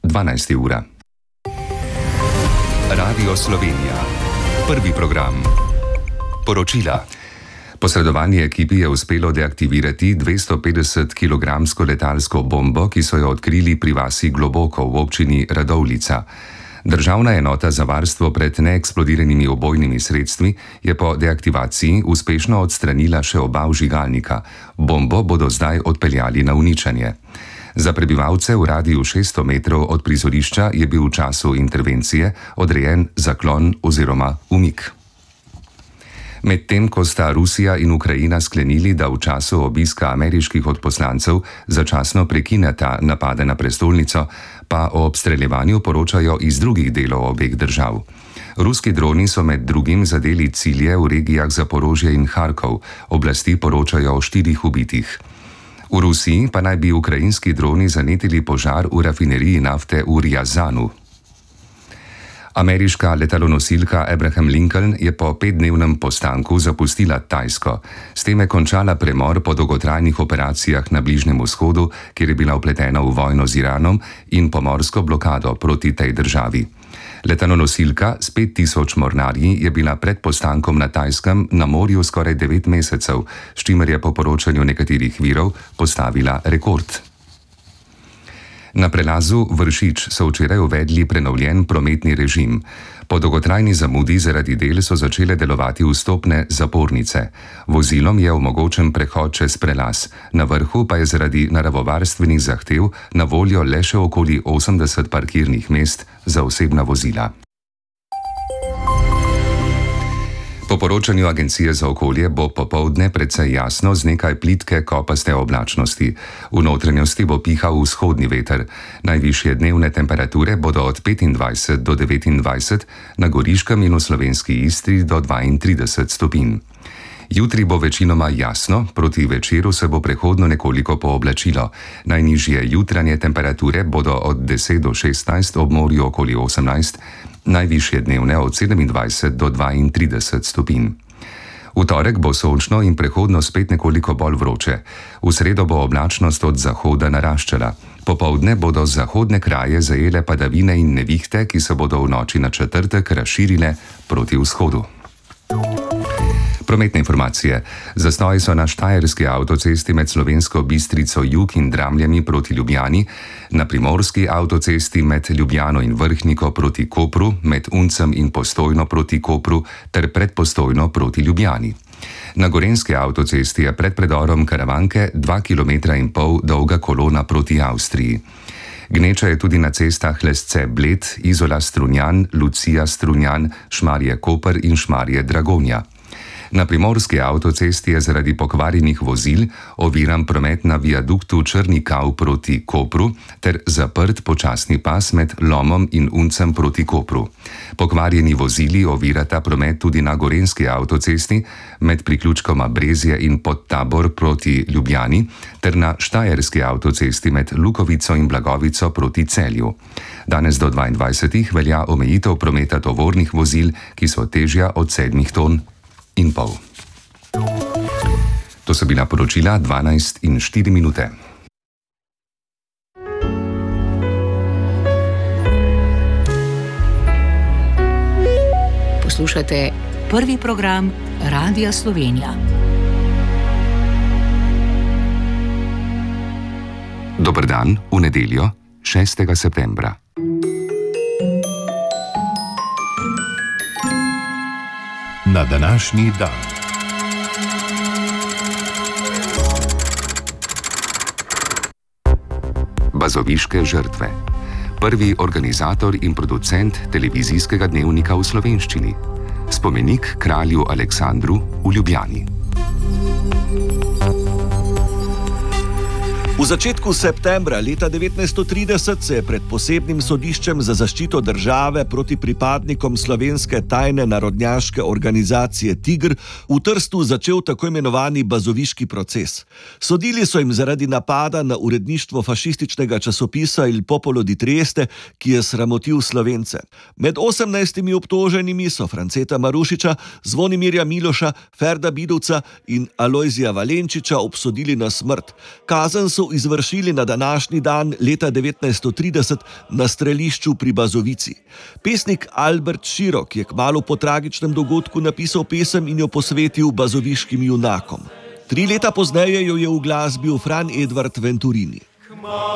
12. ura. Radio Slovenija. Prvi program. Poročila. Posredovanji ekipi je uspelo deaktivirati 250-kilogramsko letalsko bombo, ki so jo odkrili pri vasi Globoko v občini Radovljica. Državna enota za varstvo pred neeksplodiranimi ubojnimi sredstvi je po deaktivaciji uspešno odstranila še oba vžigalnika. Bombo bodo zdaj odpeljali na uničenje. Za prebivalce v radiju 600 metrov od prizorišča je bil v času intervencije odrejen zaklon oziroma umik. Medtem ko sta Rusija in Ukrajina sklenili, da v času obiska ameriških odposlancev začasno prekineta napade na prestolnico, pa o obstreljevanju poročajo iz drugih delov obeh držav. Ruski droni so med drugim zadeli cilje v regijah Zaporožje in Harkov, oblasti poročajo o 4 ubitih. V Rusiji pa naj bi ukrajinski droni zanetili požar v rafineriji nafte v Rjazanu. Ameriška letalonosilka Abraham Lincoln je po 5-dnevnem postanku zapustila Tajsko. S tem je končala premor po dolgotrajnih operacijah na Bližnjem vzhodu, kjer je bila vpletena v vojno z Iranom in pomorsko blokado proti tej državi. Letalonosilka s 5000 mornarji je bila pred postankom na Tajskem na morju skoraj 9 mesecev, s čimer je po poročanju nekaterih virov postavila rekord. Na prelazu Vršič so včeraj uvedli prenovljen prometni režim. Po dolgotrajni zamudi zaradi del so začele delovati vstopne zapornice. Vozilom je omogočen prehod čez prelaz, na vrhu pa je zaradi naravovarstvenih zahtev na voljo le še okoli 80 parkirnih mest za osebna vozila. Po poročanju Agencije za okolje bo popoldne precej jasno z nekaj plitke kopaste oblačnosti. V notranjosti bo pihal vzhodni veter. Najvišje dnevne temperature bodo od 25 do 29, na Goriškem in v slovenski Istri do 32 stopinj. Jutri bo večinoma jasno, proti večeru se bo prehodno nekoliko pooblačilo. Najnižje jutranje temperature bodo od 10 do 16, ob morju okoli 18, najvišje dnevne od 27 do 32 stopinj. V torek bo sončno in prehodno spet nekoliko bolj vroče. V sredo bo oblačnost od zahoda naraščala. Popoldne bodo zahodne kraje zajele padavine in nevihte, ki se bodo v noči na četrtek razširile proti vzhodu. Prometne informacije. Zastoji so na štajerski avtocesti med Slovensko Bistrico jug in Dramljami proti Ljubljani, na primorski avtocesti med Ljubljano in Vrhniko proti Kopru, med Uncem in Postojno proti Kopru ter pred Postojno proti Ljubljani. Na gorenski avtocesti je pred predorom Karavanke 2,5 km dolga kolona proti Avstriji. Gneča je tudi na cestah Lesce-Bled, Izola-Strunjan, Lucija-Strunjan, Šmarje-Koper in Šmarje-Dragonja. Na primorski avtocesti je zaradi pokvarjenih vozil oviran promet na viaduktu Črni Kav proti Kopru ter zaprt počasni pas med Lomom in Uncem proti Kopru. Pokvarjeni vozili ovirata promet tudi na gorenski avtocesti med priključkoma Brezje in Podtabor proti Ljubljani ter na štajerski avtocesti med Lukovico in Blagovico proti Celju. Danes do 22. velja omejitev prometa tovornih vozil, ki so težja od 7 ton in pol. To so bila poročila 12 in 4 minute. Poslušate prvi program Radia Slovenija. Dober dan, v nedeljo, 6. septembra. Na današnji dan. Bazoviške žrtve. Prvi organizator in producent televizijskega dnevnika v slovenščini. Spomenik kralju Aleksandru v Ljubljani. V začetku septembra leta 1930 se je pred posebnim sodiščem za zaščito države proti pripadnikom slovenske tajne narodnjaške organizacije Tigr v Trstu začel tako imenovani bazoviški proces. Sodili so jim zaradi napada na uredništvo fašističnega časopisa Il Popolo di Trieste, ki je sramotil Slovence. Med 18 obtoženimi so Franceta Marušiča, Zvonimirja Miloša, Ferda Bidovca in Alojzija Valenčiča obsodili na smrt. Kazen so so izvršili na današnji dan leta 1930 na strelišču pri Bazovici. Pesnik Albert Širok je kmalu po tragičnem dogodku napisal pesem in jo posvetil bazoviškim junakom. 3 leta pozneje jo je uglasbil Fran Edvard Venturini.